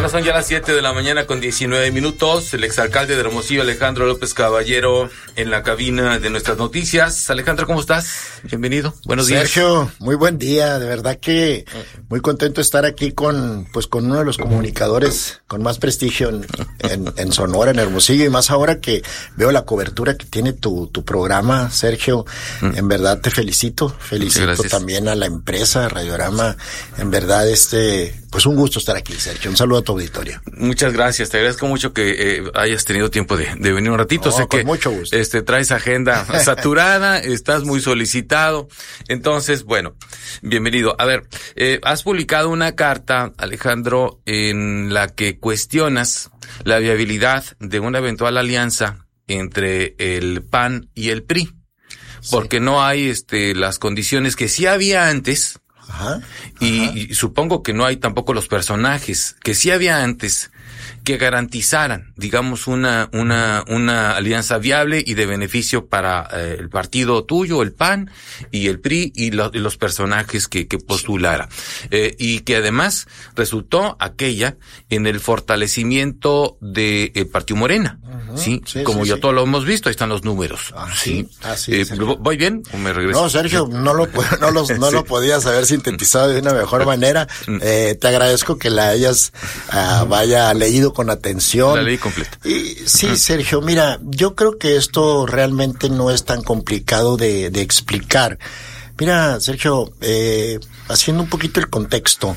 Bueno, son ya las 7 de la mañana con 19 minutos. El exalcalde de Hermosillo, Alejandro López Caballero, en la cabina de Nuestras Noticias. Alejandro, ¿cómo estás? Bienvenido. Buenos días. Sergio, muy buen día. De verdad que muy contento de estar aquí con uno de los comunicadores con más prestigio en Sonora, en Hermosillo, y más ahora que veo la cobertura que tiene tu programa, Sergio. En verdad te felicito también a la empresa Radiorama. En verdad, pues un gusto estar aquí, Sergio. Un saludo a tu auditorio. Muchas gracias. Te agradezco mucho que hayas tenido tiempo de venir un ratito. No, sé con que mucho gusto. Traes agenda saturada, estás muy solicitado. Entonces, bueno, bienvenido. A ver, has publicado una carta, Alejandro, en la que cuestionas la viabilidad de una eventual alianza entre el PAN y el PRI, porque no hay las condiciones que sí había antes. Ajá. Y supongo que no hay tampoco los personajes que sí había antes que garantizaran, digamos, una alianza viable y de beneficio para el partido tuyo, el PAN, y el PRI, y los personajes que postulara. Y que además resultó aquella en el fortalecimiento del Partido Morena. Uh-huh. ¿Sí? Como ya todos lo hemos visto, ahí están los números. ¿Sí? Así es. ¿Voy bien o me regreso? No, Sergio, no lo podías haber sintetizado de una mejor manera. Te agradezco que la hayas vaya leído con atención. La leí completa. Y sí, Sergio, mira, yo creo que esto realmente no es tan complicado de explicar. Mira, Sergio, haciendo un poquito el contexto,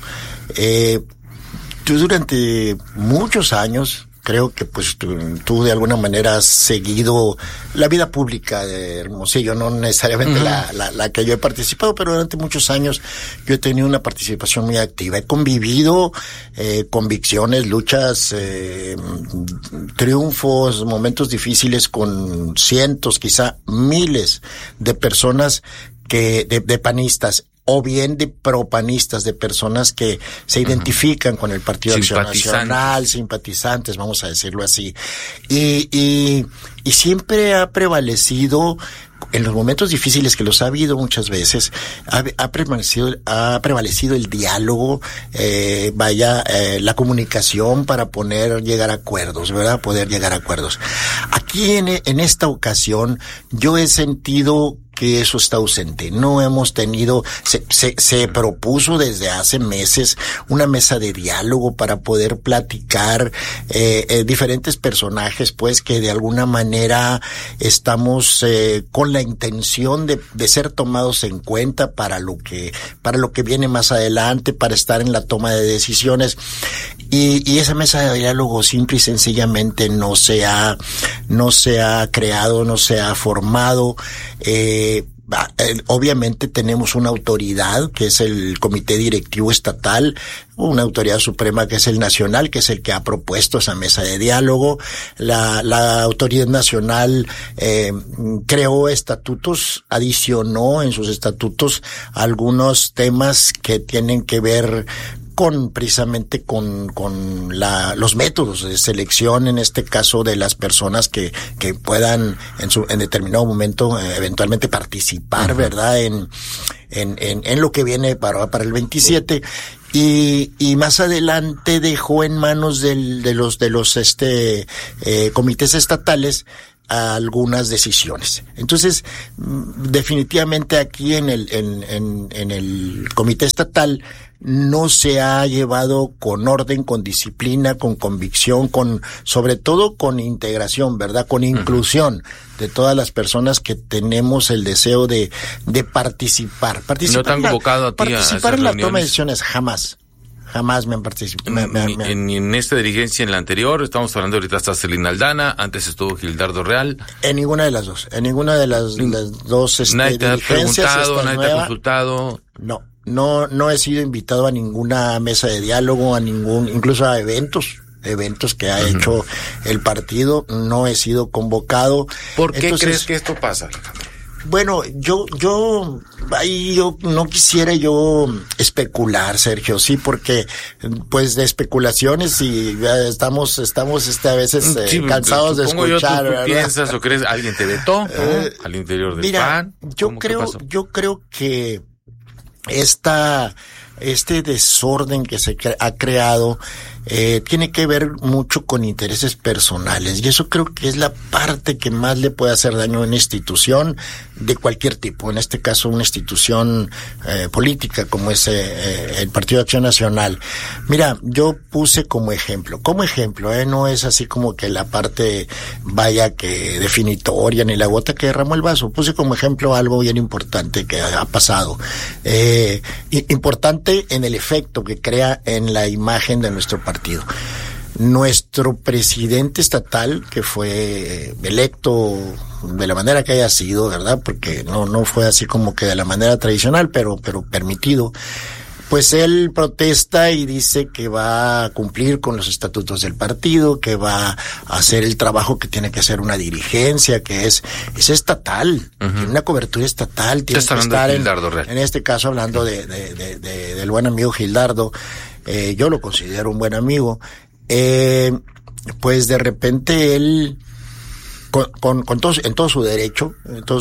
tú durante muchos años, creo que pues tú de alguna manera has seguido la vida pública de Hermosillo, no necesariamente la que yo he participado, pero durante muchos años yo he tenido una participación muy activa. He convivido convicciones, luchas, triunfos, momentos difíciles con cientos, quizá miles de personas de panistas, o bien de propanistas, de personas que se identifican con el Partido Acción Nacional, simpatizantes, vamos a decirlo así. Y siempre ha prevalecido, en los momentos difíciles que los ha habido muchas veces, ha prevalecido el diálogo, la comunicación para llegar a acuerdos, ¿verdad? Poder llegar a acuerdos. Aquí en esta ocasión yo he sentido que eso está ausente. No hemos tenido, se propuso desde hace meses una mesa de diálogo para poder platicar diferentes personajes, pues, que de alguna manera estamos con la intención de ser tomados en cuenta para lo que viene más adelante, para estar en la toma de decisiones. Y esa mesa de diálogo simple y sencillamente no se ha creado, no se ha formado. Obviamente tenemos una autoridad que es el Comité Directivo Estatal, una autoridad suprema que es el nacional, que es el que ha propuesto esa mesa de diálogo. La autoridad nacional creó estatutos, adicionó en sus estatutos algunos temas que tienen que ver precisamente con los métodos de selección, en este caso de las personas que puedan en determinado momento eventualmente participar, ¿verdad? En lo que viene para el 27. Y más adelante dejó en manos de los comités estatales algunas decisiones. Entonces, definitivamente aquí en el comité estatal no se ha llevado con orden, con disciplina, con convicción, sobre todo con integración, ¿verdad? Con inclusión de todas las personas que tenemos el deseo de participar. ¿No te han convocado a ti participar en la toma de decisiones? Jamás me han participado. Ni en esta dirigencia, en la anterior, estamos hablando ahorita hasta Celina Aldana, antes estuvo Gildardo Real. En ninguna de las dos, las dos nadie te ha preguntado, nadie te ha consultado. No he sido invitado a ninguna mesa de diálogo, incluso a eventos que ha hecho el partido, no he sido convocado. ¿Por qué crees que esto pasa, Alejandro? Bueno, yo no quisiera especular, Sergio, sí, porque pues de especulaciones y estamos a veces cansados de escuchar. ¿Tú piensas o crees alguien te vetó al interior del PAN? Yo creo que esta este desorden que se ha creado tiene que ver mucho con intereses personales, y eso creo que es la parte que más le puede hacer daño a una institución de cualquier tipo, en este caso una institución política como es el Partido de Acción Nacional. Mira, yo puse como ejemplo, no es así como que la parte vaya que definitoria ni la gota que derramó el vaso, puse como ejemplo algo bien importante que ha pasado, importante en el efecto que crea en la imagen de nuestro partido. Nuestro presidente estatal, que fue electo de la manera que haya sido, ¿verdad? Porque no fue así como que de la manera tradicional, pero permitido. Pues él protesta y dice que va a cumplir con los estatutos del partido, que va a hacer el trabajo que tiene que hacer una dirigencia, que es estatal, tiene una cobertura estatal, tiene que estar en este caso hablando del buen amigo Gildardo. Yo lo considero un buen amigo. Pues de repente él, en todo su derecho,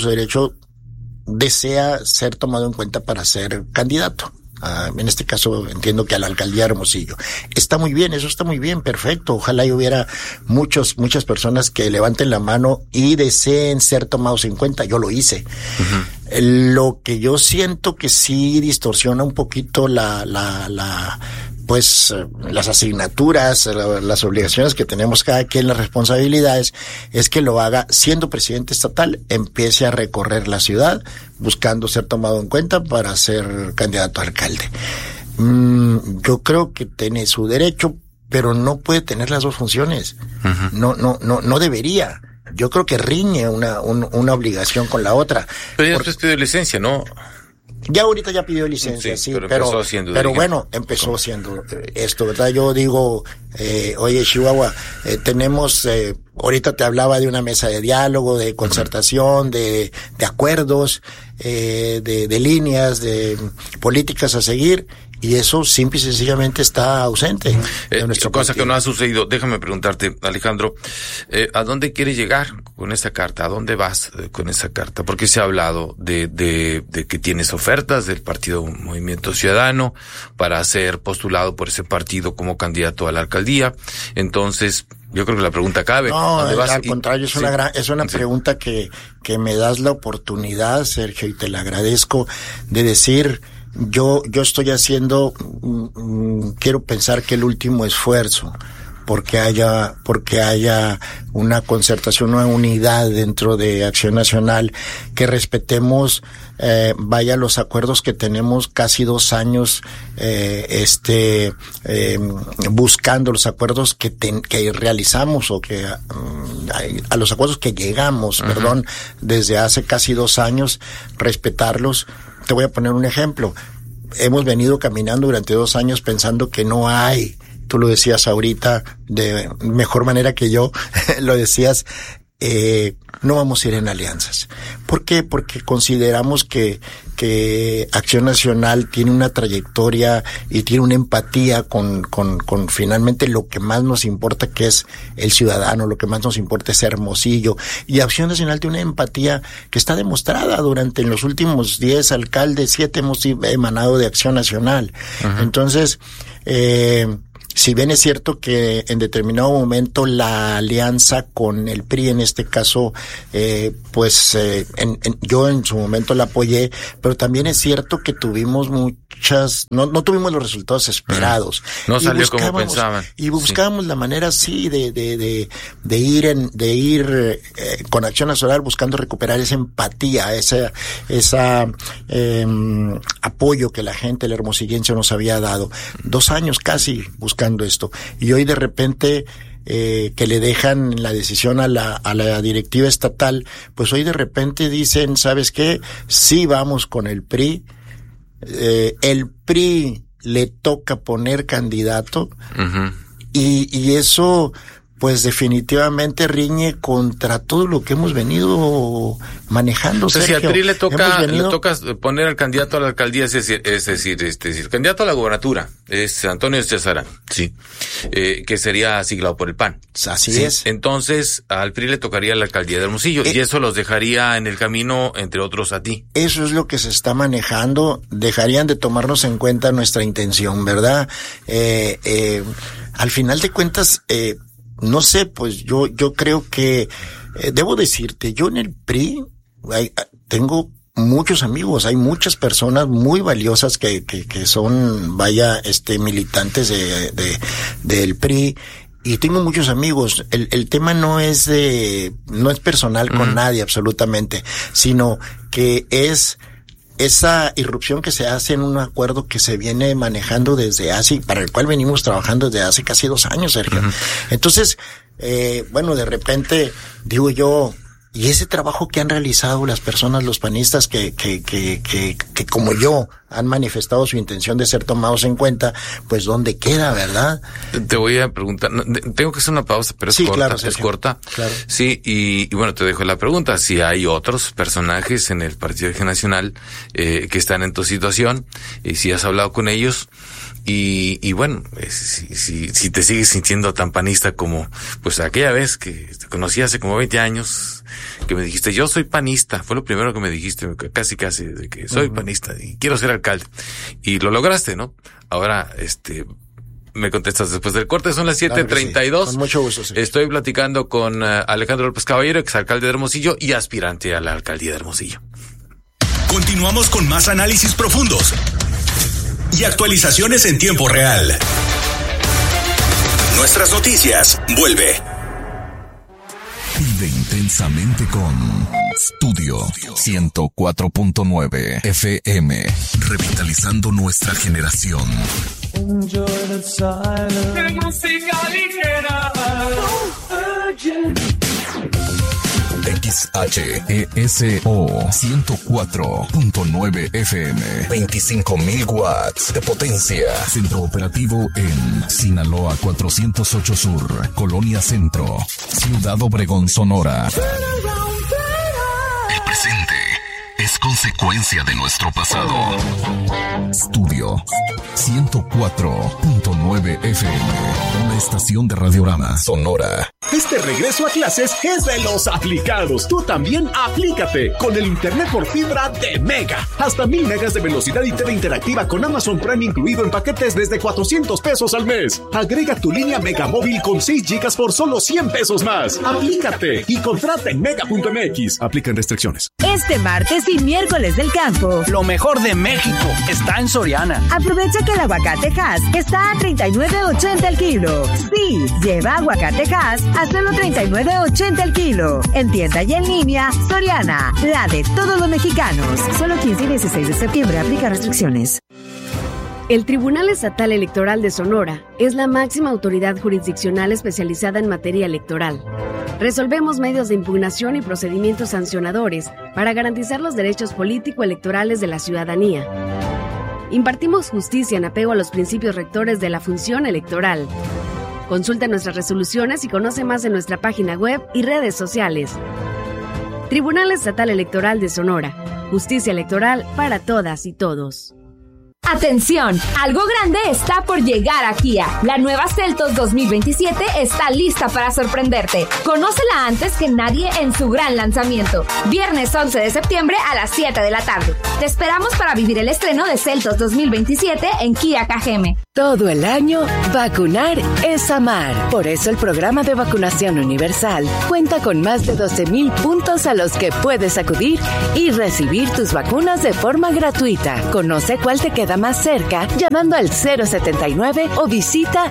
desea ser tomado en cuenta para ser candidato. En este caso entiendo que a la alcaldía de Hermosillo. Está muy bien, eso está muy bien, perfecto. Ojalá hubiera muchas personas que levanten la mano y deseen ser tomados en cuenta. Yo lo hice. Lo que yo siento que sí distorsiona un poquito pues las asignaturas, las obligaciones que tenemos cada quien, las responsabilidades, es que lo haga siendo presidente estatal, empiece a recorrer la ciudad buscando ser tomado en cuenta para ser candidato a alcalde. Yo creo que tiene su derecho, pero no puede tener las dos funciones. No debería. Yo creo que riñe una obligación con la otra. Pero ya después pidió licencia, ¿no? Ya ahorita ya pidió licencia, sí, pero bueno, empezó haciendo esto, ¿verdad? Yo digo, oye, Chihuahua, tenemos, ahorita te hablaba de una mesa de diálogo, de concertación, de acuerdos, de líneas, de políticas a seguir, y eso simple y sencillamente está ausente de nuestra cosa que no ha sucedido. Déjame preguntarte, Alejandro, ¿a dónde quieres llegar con esta carta? ¿A dónde vas con esa carta? Porque se ha hablado de que tienes ofertas del Partido Movimiento Ciudadano para ser postulado por ese partido como candidato a la alcaldía. Entonces, yo creo que la pregunta cabe. No, al contrario, es una pregunta que me das la oportunidad, Sergio, y te la agradezco, de decir, yo estoy haciendo, quiero pensar que el último esfuerzo porque haya una concertación, una unidad dentro de Acción Nacional, que respetemos los acuerdos que tenemos casi 2 años buscando, los acuerdos que realizamos o que a los acuerdos que llegamos, desde hace casi 2 años, respetarlos. Te voy a poner un ejemplo. Hemos venido caminando durante 2 años pensando que no hay, tú lo decías ahorita de mejor manera que yo, lo decías, no vamos a ir en alianzas. ¿Por qué? Porque consideramos que Acción Nacional tiene una trayectoria y tiene una empatía con finalmente lo que más nos importa, que es el ciudadano, lo que más nos importa es Hermosillo. Y Acción Nacional tiene una empatía que está demostrada durante los últimos 10 alcaldes, 7 hemos emanado de Acción Nacional. Entonces, si bien es cierto que en determinado momento la alianza con el PRI, en este caso, yo en su momento la apoyé, pero también es cierto que tuvimos no tuvimos los resultados esperados. No salió como pensaban. Y buscábamos la manera, sí, de ir con Acción Nacional buscando recuperar esa empatía, esa apoyo que la gente, el hermosillense nos había dado. 2 años casi buscando esto. Y hoy de repente que le dejan la decisión a la directiva estatal, pues hoy de repente dicen, ¿sabes qué? Sí, vamos con el PRI. El PRI le toca poner candidato y eso pues definitivamente riñe contra todo lo que hemos venido manejando. O sea, Sergio. si al PRI le toca poner al candidato a la alcaldía, es decir, el candidato a la gobernatura es Antonio César, sí, que sería asignado por el PAN. Así sí. es. Entonces, al PRI le tocaría la alcaldía de Hermosillo, y eso los dejaría en el camino, entre otros, a ti. Eso es lo que se está manejando. Dejarían de tomarnos en cuenta nuestra intención, ¿verdad? Al final de cuentas, no sé, pues yo creo que debo decirte, yo en el PRI tengo muchos amigos, hay muchas personas muy valiosas que son, militantes del PRI, y tengo muchos amigos. El tema no es personal con nadie absolutamente, sino que es esa irrupción que se hace en un acuerdo que se viene manejando para el cual venimos trabajando desde hace casi 2 años, Sergio. Entonces, de repente, digo yo, y ese trabajo que han realizado las personas, los panistas que como yo han manifestado su intención de ser tomados en cuenta, pues ¿dónde queda, verdad? Te voy a preguntar, tengo que hacer una pausa, pero sí, es corta, claro, es corta. Claro. Sí, y bueno, te dejo la pregunta, si hay otros personajes en el Partido Acción Nacional que están en tu situación, y si has hablado con ellos, y bueno, si te sigues sintiendo tan panista como pues aquella vez que te conocí hace como 20 años, que me dijiste, yo soy panista, fue lo primero que me dijiste, casi, de que soy panista y quiero ser alcalde. Y lo lograste, ¿no? Ahora, me contestas después del corte, son las 7:32. Claro, sí. Con mucho gusto, sí. Estoy platicando con Alejandro López Caballero, exalcalde de Hermosillo y aspirante a la alcaldía de Hermosillo. Continuamos con más análisis profundos y actualizaciones en tiempo real. Nuestras noticias vuelve. Vive intensamente con Studio 104.9 FM, revitalizando nuestra generación. XHESO 104.9 FM, 25,000 watts de potencia. Centro operativo en Sinaloa 408 Sur, Colonia Centro, Ciudad Obregón, Sonora. El presente es consecuencia de nuestro pasado. Estudio 104.9 FM, una estación de Radiorama Sonora. Este regreso a clases es de los aplicados. Tú también aplícate con el internet por fibra de Mega. Hasta 1000 megas de velocidad y TV interactiva con Amazon Prime incluido en paquetes desde $400 al mes. Agrega tu línea Mega Móvil con 6 gigas por solo $100 más. Aplícate y contrata en mega.mx. Aplican restricciones. Este martes y miércoles del campo, lo mejor de México está en Soriana. Aprovecha que el aguacate Hass está a $39.80 el kilo. Sí, lleva aguacate Hass a solo $39.80 el kilo. En tienda y en línea, Soriana, la de todos los mexicanos. Solo 15 y 16 de septiembre, aplica restricciones. El Tribunal Estatal Electoral de Sonora es la máxima autoridad jurisdiccional especializada en materia electoral. Resolvemos medios de impugnación y procedimientos sancionadores para garantizar los derechos político-electorales de la ciudadanía. Impartimos justicia en apego a los principios rectores de la función electoral. Consulta nuestras resoluciones y conoce más en nuestra página web y redes sociales. Tribunal Estatal Electoral de Sonora. Justicia electoral para todas y todos. ¡Atención! Algo grande está por llegar a Kia. La nueva Seltos 2027 está lista para sorprenderte. Conócela antes que nadie en su gran lanzamiento. Viernes 11 de septiembre a las 7 de la tarde. Te esperamos para vivir el estreno de Seltos 2027 en Kia KGM. Todo el año, vacunar es amar. Por eso el programa de vacunación universal cuenta con más de 12,000 puntos a los que puedes acudir y recibir tus vacunas de forma gratuita. Conoce cuál te queda más cerca llamando al 079 o visita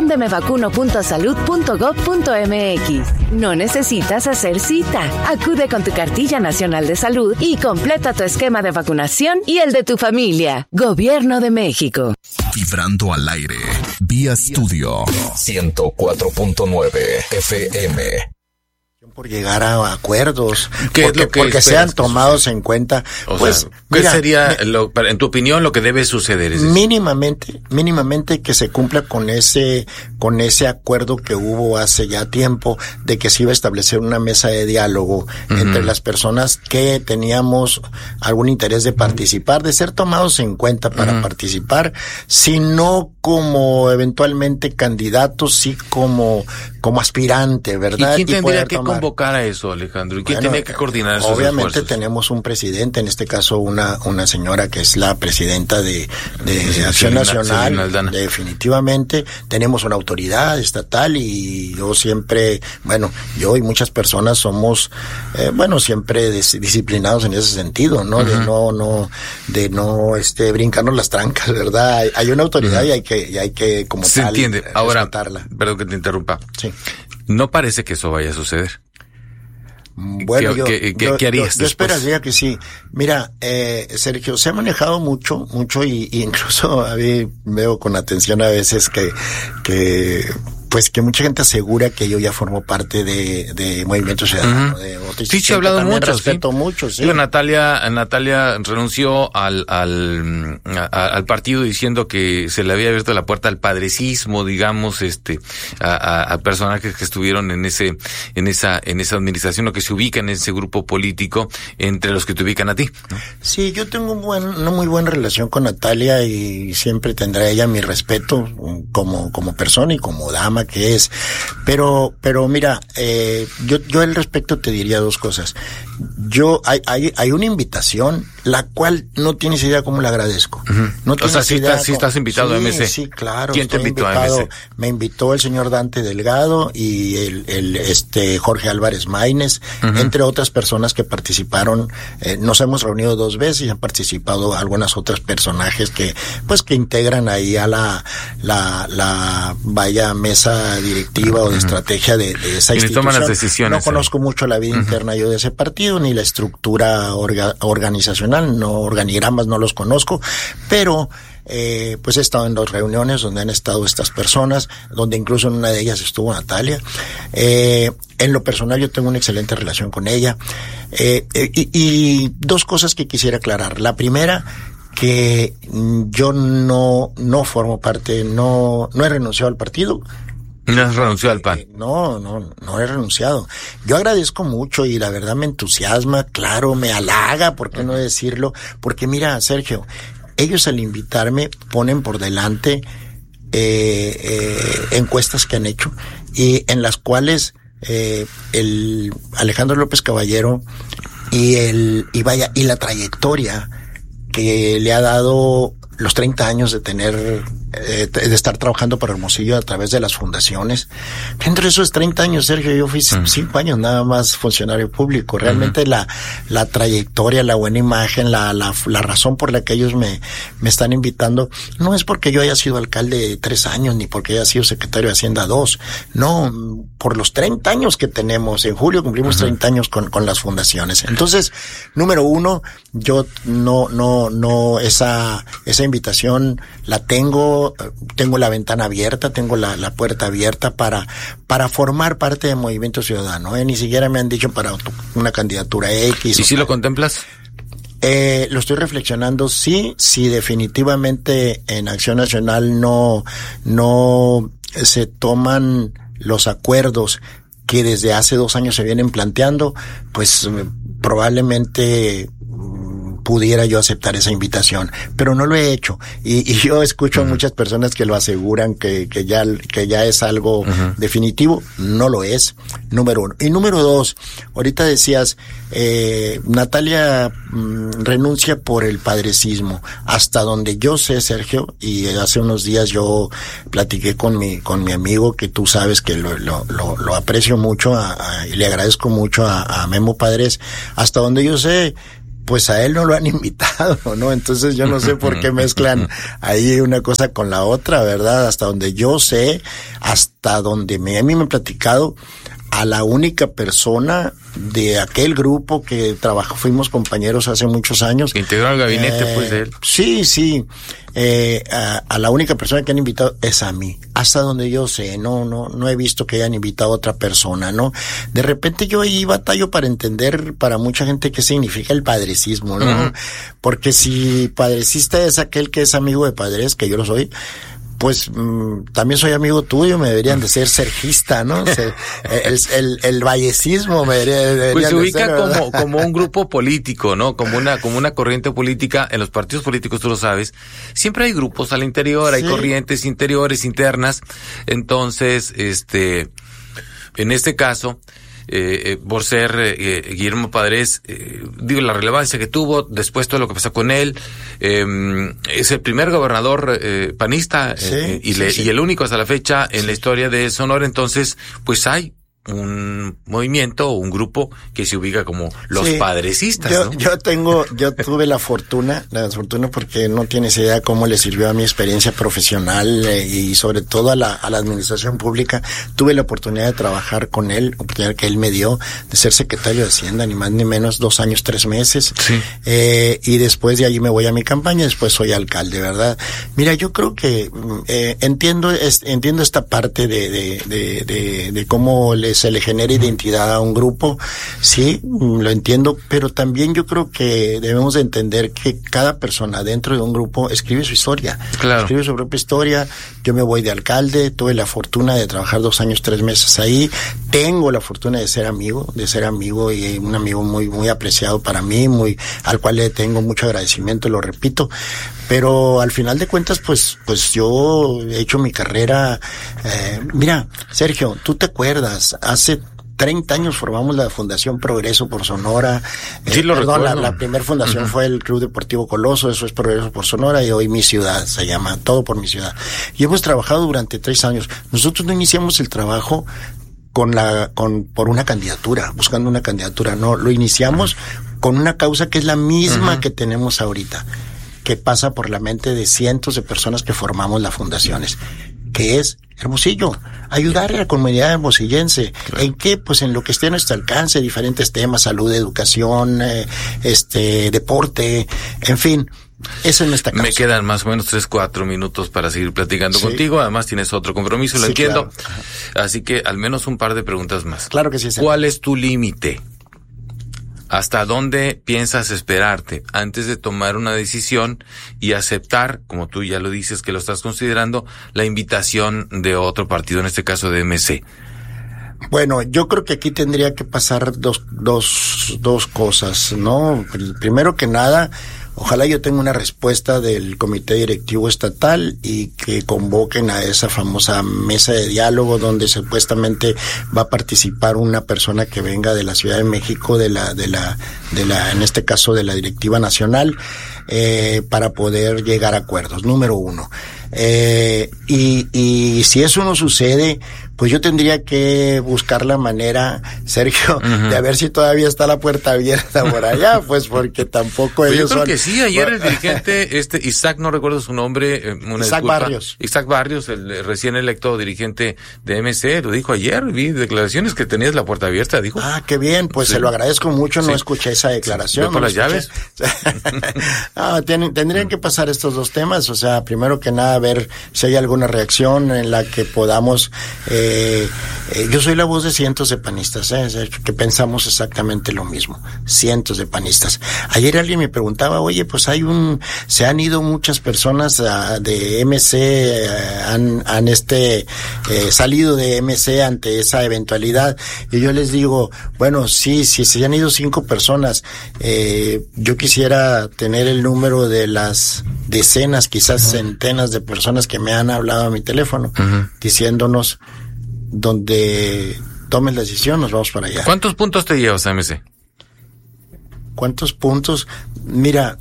dondemevacuno.salud.gov.mx. No necesitas hacer cita. Acude con tu cartilla nacional de salud y completa tu esquema de vacunación y el de tu familia. Gobierno de México. Vibrando al aire, vía Studio 104.9 FM. por llegar a acuerdos, porque sean tomados en cuenta. Pues, ¿qué sería, en tu opinión, lo que debe suceder? Mínimamente que se cumpla con ese acuerdo que hubo hace ya tiempo de que se iba a establecer una mesa de diálogo entre las personas que teníamos algún interés de participar, de ser tomados en cuenta para participar, sino como eventualmente candidatos, sí como aspirante, ¿verdad? ¿Y quién tendría que convocar a eso, Alejandro? ¿Y quién tiene que coordinar esos obviamente esfuerzos? Tenemos un presidente, en este caso una señora que es la presidenta de Acción Nacional, definitivamente. Tenemos una autoridad estatal y yo siempre, yo y muchas personas somos, siempre disciplinados en ese sentido, ¿no? De no brincarnos las trancas, ¿verdad? Hay una autoridad y hay que como se tal, entiende. Ahora, respetarla. perdón que te interrumpa. Sí. No parece que eso vaya a suceder. Bueno, ¿Qué harías yo esperaría que sí. Mira, Sergio, se ha manejado mucho y incluso a mí veo con atención a veces que mucha gente asegura que yo ya formo parte de Movimiento Ciudadano. Sí, se ha hablado mucho. Respeto mucho, sí. Digo, Natalia renunció al partido diciendo que se le había abierto la puerta al padrecismo, digamos, a personajes que estuvieron en esa administración o que se ubican en ese grupo político, entre los que te ubican a ti, ¿no? Sí, yo tengo una muy buena relación con Natalia y siempre tendrá ella mi respeto como persona y como dama que es, pero mira, yo al respecto te diría dos cosas. Hay una invitación, la cual no tienes idea cómo la agradezco. No sí estás invitado a MC. Sí, claro. ¿Quién te invitó a MC? Me invitó el señor Dante Delgado y el Jorge Álvarez Maínez, entre otras personas que participaron. Nos hemos reunido 2 veces y han participado algunas otras personajes que integran ahí a la mesa directiva o de estrategia de esa institución. Toman las decisiones. No conozco mucho la vida interna yo de ese partido, ni la estructura organizacional, organigramas no los conozco, pero he estado en 2 reuniones donde han estado estas personas, donde incluso en una de ellas estuvo Natalia. En lo personal yo tengo una excelente relación con ella. Y 2 cosas que quisiera aclarar. La primera, que yo no formo parte, no he renunciado al partido. ¿No has renunciado al PAN? No he renunciado. Yo agradezco mucho y la verdad me entusiasma, claro, me halaga, ¿por qué no decirlo? Porque mira, Sergio, ellos al invitarme ponen por delante encuestas que han hecho y en las cuales el Alejandro López Caballero y la trayectoria que le ha dado los 30 años de de estar trabajando para Hermosillo a través de las fundaciones. Entre esos 30 años, Sergio, yo fui 5 años nada más funcionario público. Realmente la trayectoria, la buena imagen, la razón por la que ellos me están invitando, no es porque yo haya sido alcalde 3 años, ni porque haya sido secretario de Hacienda 2. No, por los 30 años que tenemos. En julio cumplimos 30 años con las fundaciones. Entonces, número 1, yo no, esa invitación la tengo la ventana abierta, tengo la puerta abierta para formar parte del Movimiento Ciudadano. Ni siquiera me han dicho para una candidatura X. ¿Y si lo contemplas? Lo estoy reflexionando, sí, definitivamente en Acción Nacional no se toman los acuerdos que desde hace 2 años se vienen planteando, pues probablemente pudiera yo aceptar esa invitación, pero no lo he hecho y yo escucho a muchas personas que lo aseguran que ya es algo definitivo. No lo es, número 1. Y número 2, ahorita decías, Natalia renuncia por el padrecismo. Hasta donde yo sé, Sergio, y hace unos días yo platiqué con mi amigo, que tú sabes que lo aprecio mucho y le agradezco mucho a Memo Padres. Hasta donde yo sé, pues a él no lo han invitado, ¿no? Entonces yo no sé por qué mezclan ahí una cosa con la otra, ¿verdad? Hasta donde yo sé, hasta hasta donde a mí me han platicado, a la única persona de aquel grupo que fuimos compañeros hace muchos años. Integró al gabinete, pues, de él. Sí. A la única persona que han invitado es a mí. Hasta donde yo sé, no he visto que hayan invitado a otra persona, ¿no? De repente yo ahí batallo para entender para mucha gente qué significa el padrecismo, ¿no? Uh-huh. Porque si padrecista es aquel que es amigo de padres, que yo lo soy, pues también soy amigo tuyo, me deberían de ser sergista, ¿no? El vallecismo me deberían pues se ubica de ser, como un grupo político, ¿no? Como una corriente política. En los partidos políticos, tú lo sabes, siempre hay grupos al interior, hay corrientes interiores, internas. Entonces, en este caso, por ser Guillermo Padres, digo, la relevancia que tuvo, después todo lo que pasó con él, es el primer gobernador panista y el único hasta la fecha en la historia de Sonora. Entonces, pues hay un movimiento o un grupo que se ubica como los padrecistas, ¿no? Yo tuve la fortuna porque no tienes idea cómo le sirvió a mi experiencia profesional y sobre todo a la administración pública. Tuve la oportunidad de trabajar con él, oportunidad que él me dio de ser secretario de Hacienda, ni más ni menos 2 años, 3 meses. Sí. Y después de allí me voy a mi campaña, después soy alcalde, ¿verdad? Mira, yo creo que entiendo esta parte de cómo se le genera identidad a un grupo, sí, lo entiendo, pero también yo creo que debemos de entender que cada persona dentro de un grupo escribe su historia. Claro. Escribe su propia historia. Yo me voy de alcalde, tuve la fortuna de trabajar 2 años, 3 meses ahí, tengo la fortuna de ser amigo y un amigo muy, muy apreciado para mí, al cual le tengo mucho agradecimiento, lo repito, pero al final de cuentas, pues yo he hecho mi carrera. Mira, Sergio, tú te acuerdas, hace 30 años formamos la Fundación Progreso por Sonora. Sí, lo recuerdo. La primera fundación fue el Club Deportivo Coloso, eso es Progreso por Sonora, y hoy Mi Ciudad se llama, todo por mi ciudad. Y hemos trabajado durante 3 años. Nosotros no iniciamos el trabajo por una candidatura, buscando una candidatura, no, lo iniciamos con una causa que es la misma que tenemos ahorita, que pasa por la mente de cientos de personas que formamos las fundaciones, que es Hermosillo, ayudar a la comunidad hermosillense. Claro. ¿En qué? Pues en lo que esté a nuestro alcance, diferentes temas, salud, educación, deporte, en fin. Esa es nuestra causa. Me quedan más o menos 3-4 minutos para seguir platicando contigo. Además tienes otro compromiso, lo entiendo. Claro. Así que al menos un par de preguntas más. Claro que sí. ¿Cuál es tu límite? ¿Hasta dónde piensas esperarte antes de tomar una decisión y aceptar, como tú ya lo dices que lo estás considerando, la invitación de otro partido, en este caso de MC? Bueno, yo creo que aquí tendría que pasar dos cosas, ¿no? Primero que nada, ojalá yo tenga una respuesta del Comité Directivo Estatal y que convoquen a esa famosa mesa de diálogo donde supuestamente va a participar una persona que venga de la Ciudad de México, de la en este caso de la Directiva Nacional, para poder llegar a acuerdos. Número 1. Y si eso no sucede, pues yo tendría que buscar la manera, Sergio, de ver si todavía está la puerta abierta por allá, pues porque tampoco ellos yo creo que sí, ayer el dirigente, Isaac, no recuerdo su nombre, Isaac Barrios, el recién electo dirigente de MC, lo dijo ayer, vi declaraciones que tenías la puerta abierta, dijo. Ah, qué bien, pues se lo agradezco mucho, no escuché esa declaración. ¿Ve por las llaves? Tendrían que pasar estos 2 temas, o sea, primero que nada ver si hay alguna reacción en la que podamos, yo soy la voz de cientos de panistas, que pensamos exactamente lo mismo, cientos de panistas. Ayer alguien me preguntaba, oye, pues se han ido muchas personas de MC, han salido de MC ante esa eventualidad, y yo les digo, bueno, sí, si se han ido 5 personas, yo quisiera tener el número de las decenas, quizás centenas de personas que me han hablado a mi teléfono, diciéndonos donde tomes la decisión, nos vamos para allá. ¿Cuántos puntos te llevas a MC? ¿Cuántos puntos? Mira,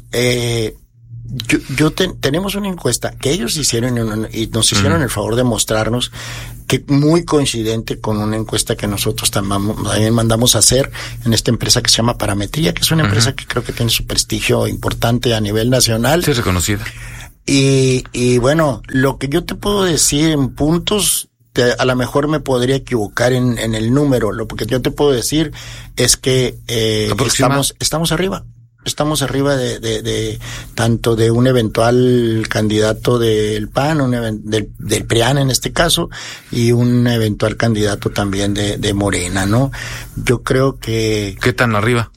tenemos una encuesta que ellos hicieron y nos hicieron el favor de mostrarnos, que muy coincidente con una encuesta que nosotros también mandamos a hacer en esta empresa que se llama Parametría, que es una empresa que creo que tiene su prestigio importante a nivel nacional. Sí, reconocida. Y bueno, lo que yo te puedo decir en puntos, A lo mejor me podría equivocar en el número. Lo que yo te puedo decir es que estamos arriba. Estamos arriba de tanto de un eventual candidato del PAN, del PRIAN en este caso, y un eventual candidato también de Morena, ¿no? Yo creo que... ¿Qué tan arriba?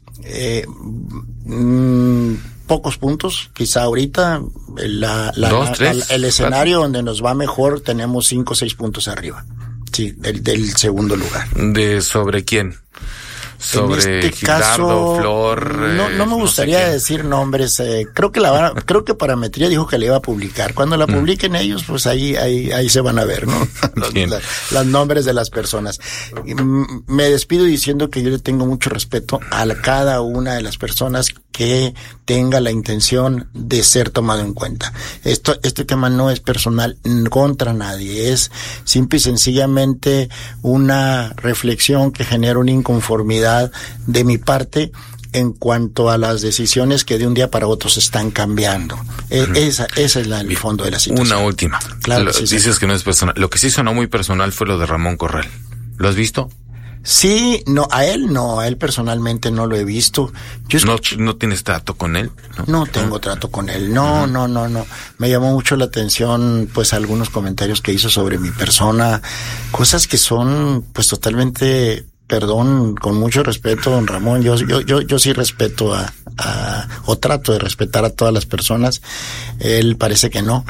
Pocos puntos, quizá ahorita el escenario donde nos va mejor tenemos 5 o 6 puntos arriba. Sí, del segundo lugar. ¿Sobre quién? Sobre en este Gilardo, caso, Flor. No me gustaría decir nombres. Creo que Parametría dijo que le iba a publicar. Cuando la publiquen ellos, pues ahí se van a ver, ¿no? Los nombres de las personas. Me despido diciendo que yo le tengo mucho respeto a cada una de las personas que tenga la intención de ser tomado en cuenta. Este tema no es personal contra nadie, es simple y sencillamente una reflexión que genera una inconformidad de mi parte en cuanto a las decisiones que de un día para otro se están cambiando. Esa es el fondo de la situación. Una última. Claro, dices que no es personal. Lo que sí sonó muy personal fue lo de Ramón Corral. ¿Lo has visto? Sí, a él personalmente no lo he visto. ¿No tienes trato con él? No tengo trato con él, no. Me llamó mucho la atención, pues, algunos comentarios que hizo sobre mi persona, cosas que son, pues, totalmente, perdón, con mucho respeto, don Ramón, yo sí respeto o trato de respetar a todas las personas. Él parece que no.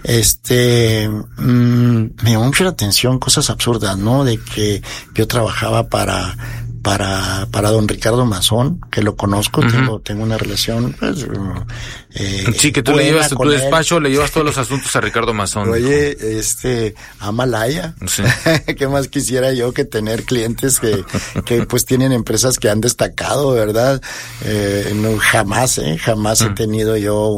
Me llamó mucho la atención cosas absurdas, ¿no? De que yo trabajaba para don Ricardo Mazón, que lo conozco, tengo una relación, pues, sí, que tú le llevas a tu despacho, le llevas todos los asuntos a Ricardo Mazón. Oye, Amalaya. Sí. ¿Qué más quisiera yo que tener clientes que pues tienen empresas que han destacado, ¿verdad? Jamás he tenido yo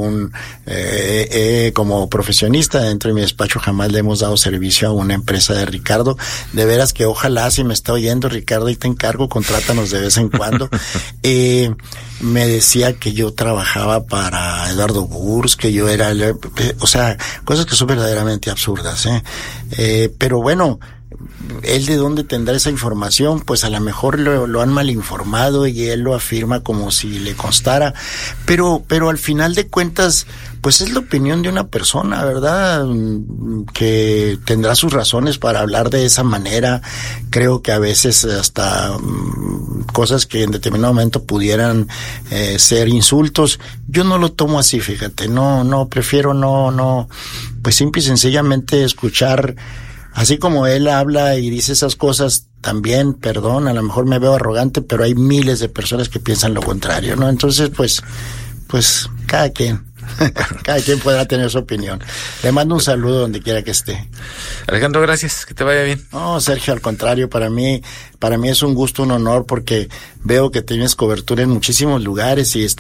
como profesionista dentro de mi despacho, jamás le hemos dado servicio a una empresa de Ricardo. De veras que ojalá, si me está oyendo Ricardo, y te encargo, contrátanos de vez en cuando. Me decía que yo trabajaba para Eduardo Burs, que yo era, o sea, cosas que son verdaderamente absurdas, pero bueno, él de dónde tendrá esa información, pues a lo mejor lo han mal informado y él lo afirma como si le constara, pero al final de cuentas, pues es la opinión de una persona, ¿verdad? Que tendrá sus razones para hablar de esa manera. Creo que a veces hasta cosas que en determinado momento pudieran ser insultos. Yo no lo tomo así, fíjate, prefiero no, pues simple y sencillamente escuchar. Así como él habla y dice esas cosas, también, perdón, a lo mejor me veo arrogante, pero hay miles de personas que piensan lo contrario, ¿no? Entonces, pues cada quien podrá tener su opinión. Le mando un saludo donde quiera que esté. Alejandro, gracias, que te vaya bien. No, Sergio, al contrario, para mí es un gusto, un honor, porque veo que tienes cobertura en muchísimos lugares y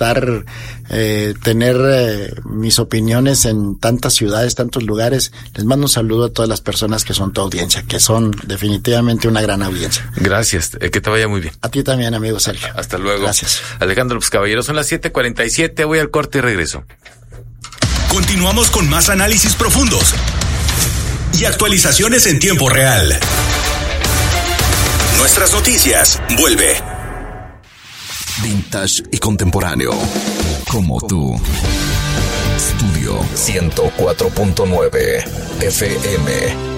tener mis opiniones en tantas ciudades, tantos lugares. Les mando un saludo a todas las personas que son tu audiencia, que son definitivamente una gran audiencia. Gracias, que te vaya muy bien. A ti también, amigo Sergio. Hasta luego. Gracias. Alejandro, pues caballeros, son las 7:47, voy al corte y regreso. Continuamos con más análisis profundos y actualizaciones en tiempo real. Nuestras noticias, vuelve. Vintage y contemporáneo, como tú. Estudio 104.9 FM.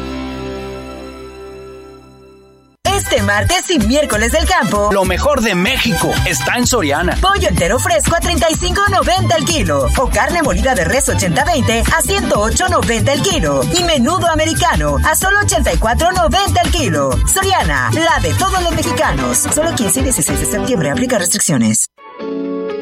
Este martes y miércoles del campo, lo mejor de México está en Soriana. Pollo entero fresco a $35.90 el kilo. O carne molida de res 80-20 a $108.90 el kilo. Y menudo americano a solo $84.90 el kilo. Soriana, la de todos los mexicanos. Solo 15 y 16 de septiembre, aplica restricciones.